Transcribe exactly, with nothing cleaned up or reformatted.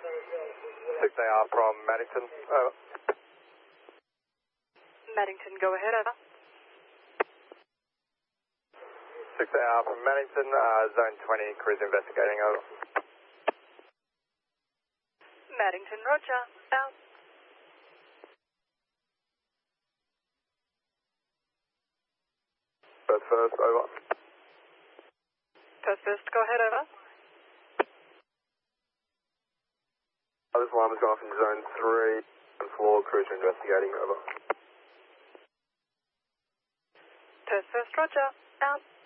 six A R from Maddington, over. Maddington, go ahead, over. six A R from Maddington, uh, zone twenty, cruise investigating, over. Maddington, roger, out. Perth first, over. Perth first, go ahead, over. Oh, this alarm has gone off in zone three, and floor, cruise investigating, over. Perth first, roger, out.